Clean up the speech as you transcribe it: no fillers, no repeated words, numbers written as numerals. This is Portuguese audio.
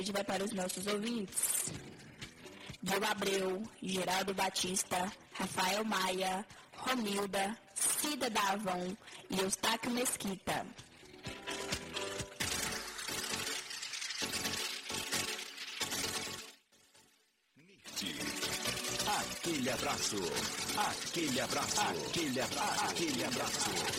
Hoje vai para os nossos ouvintes. Diogo Abreu, Geraldo Batista, Rafael Maia, Romilda, Cida da Avon e Eustáquio Mesquita. Aquele abraço, aquele abraço, aquele abraço, aquele abraço.